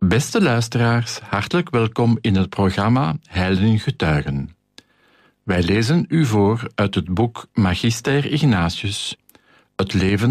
Beste luisteraars, hartelijk welkom in het programma Heiligen Getuigen. Wij lezen u voor uit het boek Magister Ignatius, het leven